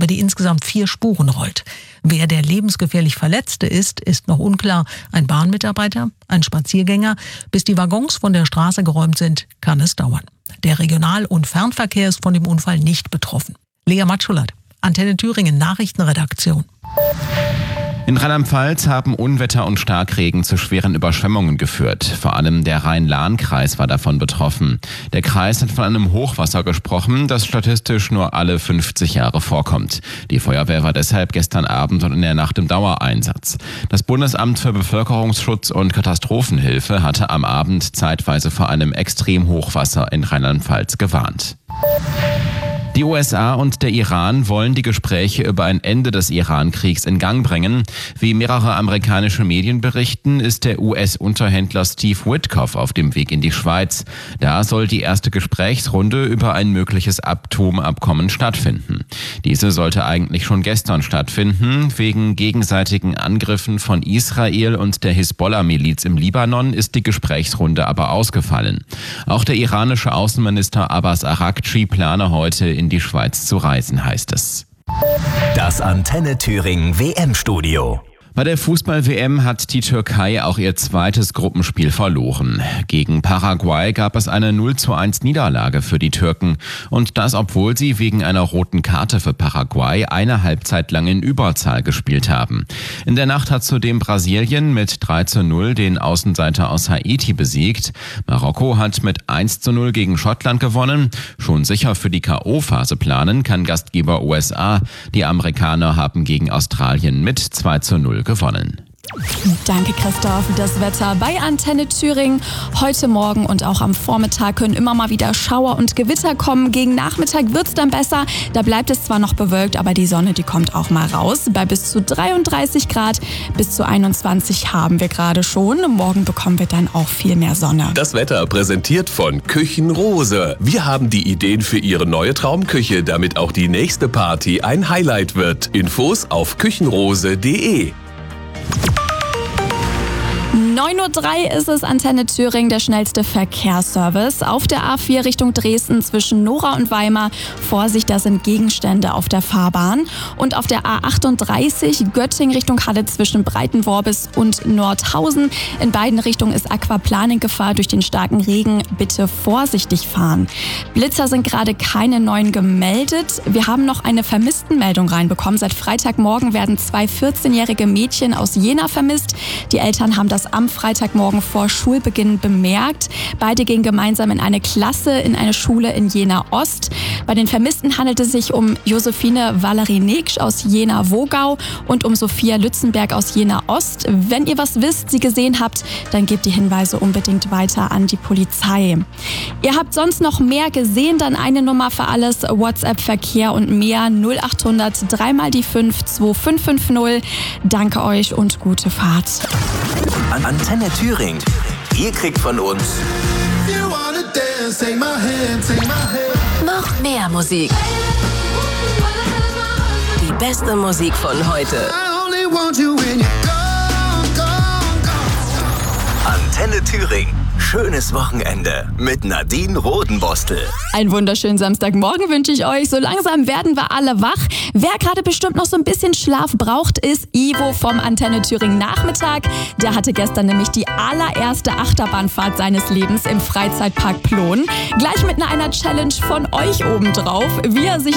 über die insgesamt 4 Spuren rollt. Wer der lebensgefährlich Verletzte ist noch unklar. Ein Bahnmitarbeiter, ein Spaziergänger. Bis die Waggons von der Straße geräumt sind, kann es dauern. Der Regional- und Fernverkehr ist von dem Unfall nicht betroffen. Lea Matschulat, Antenne Thüringen Nachrichtenredaktion. In Rheinland-Pfalz haben Unwetter und Starkregen zu schweren Überschwemmungen geführt. Vor allem der Rhein-Lahn-Kreis war davon betroffen. Der Kreis hat von einem Hochwasser gesprochen, das statistisch nur alle 50 Jahre vorkommt. Die Feuerwehr war deshalb gestern Abend und in der Nacht im Dauereinsatz. Das Bundesamt für Bevölkerungsschutz und Katastrophenhilfe hatte am Abend zeitweise vor einem Extremhochwasser in Rheinland-Pfalz gewarnt. Die USA und der Iran wollen die Gespräche über ein Ende des Iran-Kriegs in Gang bringen. Wie mehrere amerikanische Medien berichten, ist der US-Unterhändler Steve Witkoff auf dem Weg in die Schweiz. Da soll die erste Gesprächsrunde über ein mögliches Atomabkommen stattfinden. Diese sollte eigentlich schon gestern stattfinden. Wegen gegenseitigen Angriffen von Israel und der Hisbollah-Miliz im Libanon ist die Gesprächsrunde aber ausgefallen. Auch der iranische Außenminister Abbas Araghchi plane heute in die Schweiz zu reisen, heißt es. Das Antenne Thüringen WM-Studio. Bei der Fußball-WM hat die Türkei auch ihr zweites Gruppenspiel verloren. Gegen Paraguay gab es eine 0:1 Niederlage für die Türken. Und das, obwohl sie wegen einer roten Karte für Paraguay eine Halbzeit lang in Überzahl gespielt haben. In der Nacht hat zudem Brasilien mit 3:0 den Außenseiter aus Haiti besiegt. Marokko hat mit 1:0 gegen Schottland gewonnen. Schon sicher für die K.O.-Phase planen kann Gastgeber USA. Die Amerikaner haben gegen Australien mit 2:0 gewonnen. Danke, Christoph. Das Wetter bei Antenne Thüringen. Heute Morgen und auch am Vormittag können immer mal wieder Schauer und Gewitter kommen. Gegen Nachmittag wird es dann besser. Da bleibt es zwar noch bewölkt, aber die Sonne, die kommt auch mal raus. Bei bis zu 33 Grad, bis zu 21 haben wir gerade schon. Morgen bekommen wir dann auch viel mehr Sonne. Das Wetter präsentiert von Küchenrose. Wir haben die Ideen für Ihre neue Traumküche, damit auch die nächste Party ein Highlight wird. Infos auf küchenrose.de. 9:03 Uhr ist es, Antenne Thüringen, der schnellste Verkehrsservice. Auf der A4 Richtung Dresden zwischen Nora und Weimar. Vorsicht, da sind Gegenstände auf der Fahrbahn. Und auf der A38 Göttingen Richtung Halle zwischen Breitenworbis und Nordhausen. In beiden Richtungen ist Aquaplaning-Gefahr durch den starken Regen. Bitte vorsichtig fahren. Blitzer sind gerade keine neuen gemeldet. Wir haben noch eine Vermisstenmeldung reinbekommen. Seit Freitagmorgen werden 2 14-jährige Mädchen aus Jena vermisst. Die Eltern haben das am Freitagmorgen vor Schulbeginn bemerkt. Beide gingen gemeinsam in eine Klasse in eine Schule in Jena Ost. Bei den Vermissten handelt es sich um Josephine Valerie-Neksch aus Jena-Wogau und um Sophia Lützenberg aus Jena Ost. Wenn ihr was wisst, sie gesehen habt, dann gebt die Hinweise unbedingt weiter an die Polizei. Ihr habt sonst noch mehr gesehen, dann eine Nummer für alles, WhatsApp, Verkehr und mehr 0800 3 die 5 2550. Danke euch und gute Fahrt. Antenne Thüringen. Ihr kriegt von uns noch mehr Musik. Die beste Musik von heute. Antenne Thüringen. Schönes Wochenende mit Nadine Rodenbostel. Einen wunderschönen Samstagmorgen wünsche ich euch. So langsam werden wir alle wach. Wer gerade bestimmt noch so ein bisschen Schlaf braucht, ist Ivo vom Antenne Thüringen Nachmittag. Der hatte gestern nämlich die allererste Achterbahnfahrt seines Lebens im Freizeitpark Plon. Gleich mit einer Challenge von euch obendrauf, wie er sich